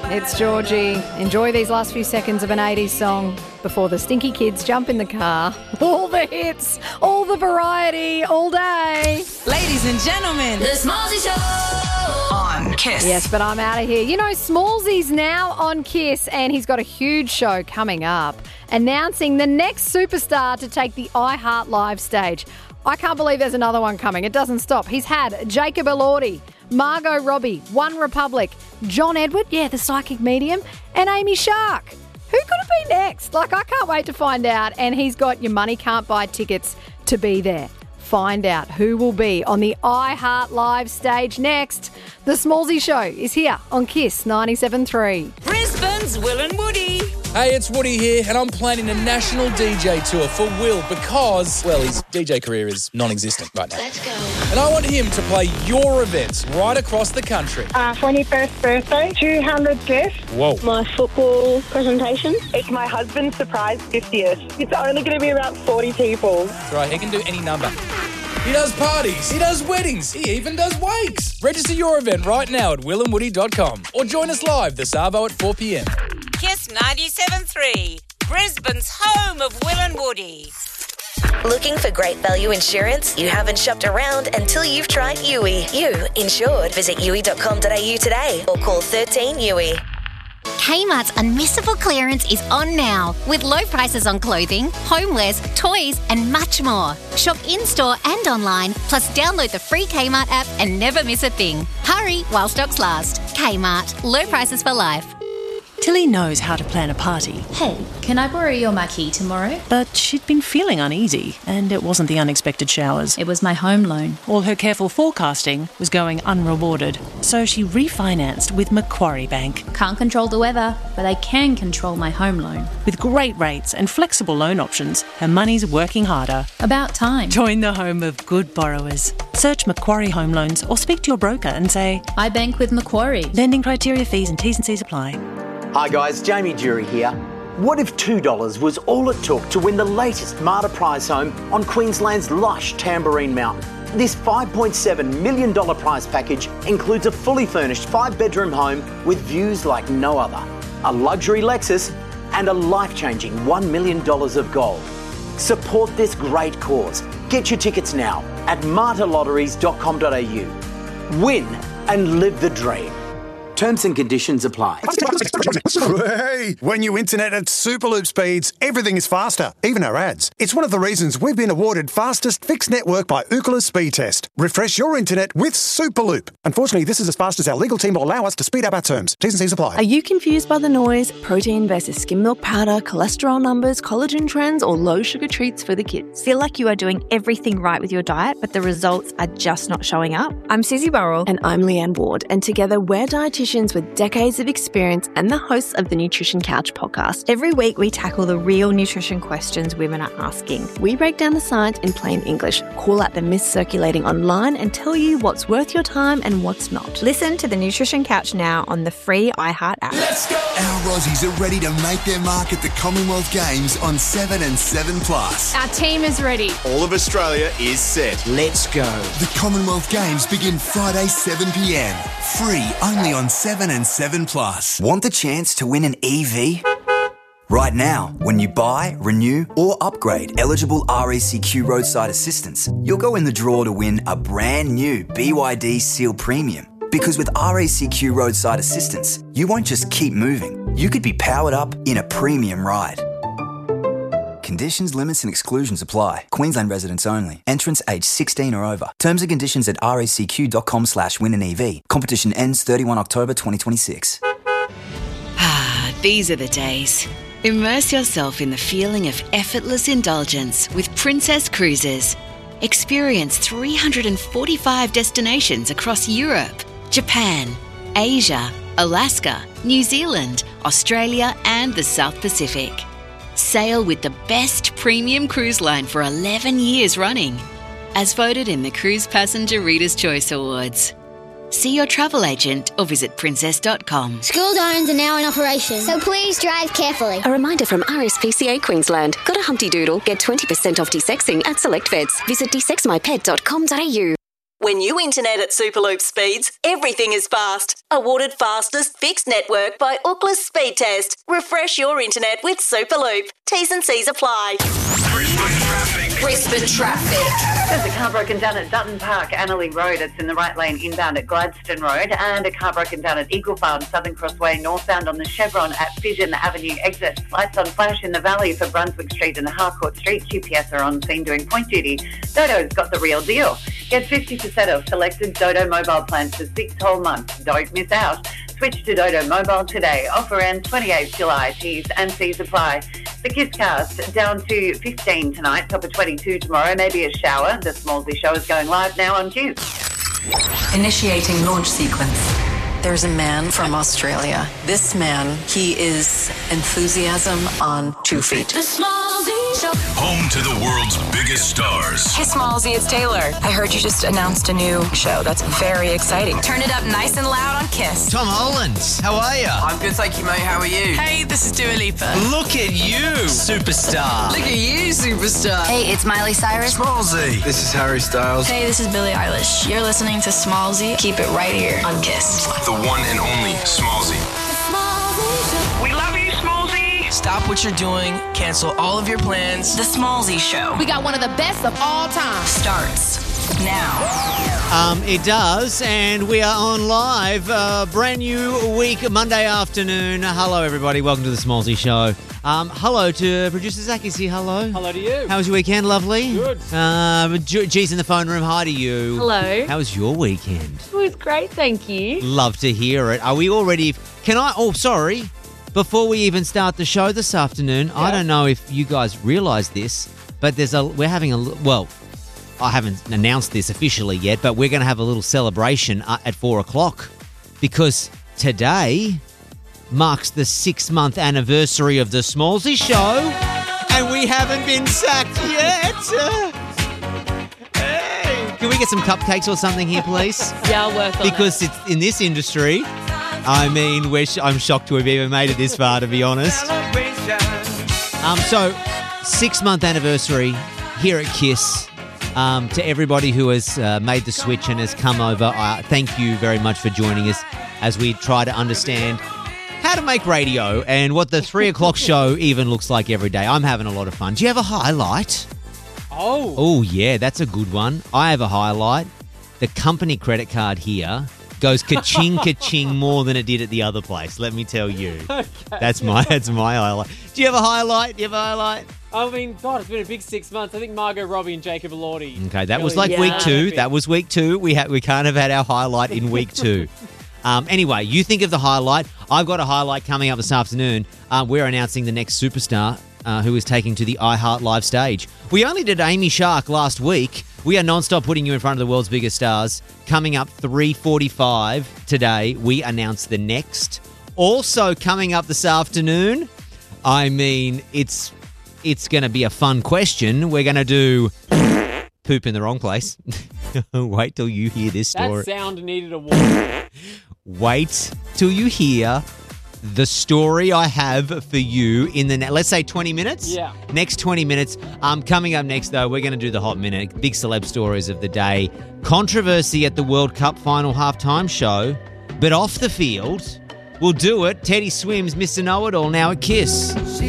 It's Georgie. Enjoy these last few seconds of an 80s song before the stinky kids jump in the car. All the hits, all the variety, all day. Ladies and gentlemen, The Smallsy Show on Kiss. Yes, but I'm out of here. You know, Smallsy's now on Kiss and he's got a huge show coming up announcing the next superstar to take the iHeart Live stage. I can't believe there's another one coming. It doesn't stop. He's had Jacob Elordi, Margot Robbie, One Republic, John Edward, the psychic medium, and Amy Shark. Who could it be next? I can't wait to find out. And he's got your money can't buy tickets to be there. Find out who will be on the iHeart Live stage next. The Smallsy Show is here on Kiss 97.3. Brisbane's Will and Woody. Hey, it's Woody here, and I'm planning a national DJ tour for Will because, his DJ career is non-existent right now. Let's go. And I want him to play your events right across the country. 21st birthday, 200 guests. Whoa. My football presentation. It's my husband's surprise 50th. It's only going to be about 40 people. That's right, he can do any number. He does parties, he does weddings, he even does wakes. Register your event right now at willandwoody.com or join us live this Arvo at 4 p.m. Kiss 97.3. Brisbane's home of Will and Woody. Looking for great value insurance? You haven't shopped around until you've tried Yui. You insured. Visit yui.com.au today or call 13 Yui. Kmart's Unmissable Clearance is on now with low prices on clothing, homewares, toys and much more. Shop in-store and online, plus download the free Kmart app and never miss a thing. Hurry while stocks last. Kmart. Low prices for life. Tilly knows how to plan a party. Hey, can I borrow your marquee tomorrow? But she'd been feeling uneasy, and it wasn't the unexpected showers. It was my home loan. All her careful forecasting was going unrewarded, so she refinanced with Macquarie Bank. Can't control the weather, but I can control my home loan. With great rates and flexible loan options, her money's working harder. About time. Join the home of good borrowers. Search Macquarie Home Loans or speak to your broker and say, I bank with Macquarie. Lending criteria, fees and T's and C's apply. Hi guys, Jamie Jury here. What if $2 was all it took to win the latest Marta prize home on Queensland's lush Tamborine Mountain? This $5.7 million prize package includes a fully furnished 5-bedroom home with views like no other, a luxury Lexus and a life-changing $1 million of gold. Support this great cause. Get your tickets now at martalotteries.com.au. Win and live the dream. Terms and conditions apply. Hey, when you internet at Superloop speeds, everything is faster, even our ads. It's one of the reasons we've been awarded fastest fixed network by Ookla Speed Test. Refresh your internet with Superloop. Unfortunately, this is as fast as our legal team will allow us to speed up our terms. T's and C's apply. Are you confused by the noise, protein versus skim milk powder, cholesterol numbers, collagen trends, or low sugar treats for the kids? Feel like you are doing everything right with your diet, but the results are just not showing up? I'm Susie Burrell. And I'm Leanne Ward. And together we're dietitians with decades of experience and the hosts of the Nutrition Couch podcast. Every week we tackle the real nutrition questions women are asking. We break down the science in plain English, call out the myths circulating online, and tell you what's worth your time and what's not. Listen to the Nutrition Couch now on the free iHeart app. Let's go! Our Aussies are ready to make their mark at the Commonwealth Games on 7 and 7+. Our team is ready. All of Australia is set. Let's go. The Commonwealth Games begin Friday 7 p.m. Free only on 7 and 7+. Want the chance to win an EV? Right now, when you buy, renew or upgrade eligible RACQ roadside assistance, you'll go in the draw to win a brand new BYD Seal Premium. Because with RACQ roadside assistance, you won't just keep moving, you could be powered up in a premium ride. Conditions, limits and exclusions apply. Queensland residents only. Entrants aged 16 or over. Terms and conditions at racq.com/win-an-EV. Competition ends 31 October 2026. These are the days. Immerse yourself in the feeling of effortless indulgence with Princess Cruises. Experience 345 destinations across Europe, Japan, Asia, Alaska, New Zealand, Australia and the South Pacific. Sail with the best premium cruise line for 11 years running, as voted in the Cruise Passenger Reader's Choice Awards. See your travel agent or visit princess.com. School zones are now in operation, so please drive carefully. A reminder from RSPCA Queensland. Got a Humpty Doodle? Get 20% off desexing at select vets. Visit desexmypet.com.au. When you internet at Superloop speeds, everything is fast. Awarded fastest fixed network by Ookla Speed Test. Refresh your internet with Superloop. T's and C's apply. Brisbane traffic. There's a car broken down at Dutton Park, Annerley Road. It's in the right lane inbound at Gladstone Road, and a car broken down at Eagle Farm, Southern Crossway, northbound on the Chevron at Fission Avenue exit. Lights on flash in the valley for Brunswick Street and Harcourt Street. GPS are on scene doing point duty. Dodo's got the real deal. Get 50% off selected Dodo mobile plans for 6 whole months. Don't miss out. Switch to Dodo Mobile today. Offer ends 28th July. T's and C's apply. The Kisscast down to 15 tonight, top of 22 tomorrow, maybe a shower. The Smallsy Show is going live now on Q. Initiating launch sequence. There's a man from Australia. This man, he is enthusiasm on 2 feet. The Smallsy Show. Home to the world's biggest stars. Hey, Smallsy, it's Taylor. I heard you just announced a new show. That's very exciting. Turn it up nice and loud on Kiss. Tom Holland, how are you? I'm good, thank you, mate. How are you? Hey, this is Dua Lipa. Look at you, superstar. Look at you, superstar. Hey, it's Miley Cyrus. Smallsy. This is Harry Styles. Hey, this is Billie Eilish. You're listening to Smallsy. Keep it right here on Kiss. The one and only Smallsy. We love you, Smallsy. Stop what you're doing. Cancel all of your plans. The Smallsy Show. We got one of the best of all time. Starts now. It does, and we are on live. Brand new week, Monday afternoon. Hello, everybody. Welcome to the Smallsy Show. Hello to producer Zach is here. Hello. Hello to you. How was your weekend? Lovely. Good. G's in the phone room. Hi to you. Hello. How was your weekend? It was great, thank you. Love to hear it. Are we all ready? Sorry. Before we even start the show this afternoon, I don't know if you guys realise this, but I haven't announced this officially yet, but we're going to have a little celebration at 4 o'clock because today marks the 6-month anniversary of the Smallsy Show, and we haven't been sacked yet. Hey, can we get some cupcakes or something here, please? Yeah, I'll work on because it's in this industry. I mean, I'm shocked to have even made it this far, to be honest. So 6-month anniversary here at Kiss. To everybody who has made the switch and has come over, thank you very much for joining us as we try to understand how to make radio and what the 3 o'clock show even looks like every day. I'm having a lot of fun. Do you have a highlight? Oh, yeah, that's a good one. I have a highlight. The company credit card here goes ka-ching, ka-ching more than it did at the other place. Let me tell you. Okay. That's my highlight. Do you have a highlight? I mean, God, it's been a big 6 months. I think Margot Robbie and Jacob Elordi. Okay, that was like week 2. That was week 2. We can't have had our highlight in week 2. Anyway, you think of the highlight. I've got a highlight coming up this afternoon. We're announcing the next superstar who is taking to the iHeart Live stage. We only did Amy Shark last week. We are non-stop putting you in front of the world's biggest stars. Coming up 3:45 today, we announce the next. Also coming up this afternoon, I mean, it's going to be a fun question. We're going to do poop in the wrong place. Wait till you hear this story. That sound needed a warning. Wait till you hear the story I have for you in the let's say 20 minutes. Yeah. Next 20 minutes. Coming up next, though, we're going to do the Hot Minute. Big celeb stories of the day. Controversy at the World Cup final halftime show. But off the field, we'll do it. Teddy Swims, Mr. Know-It-All, now at Kiss.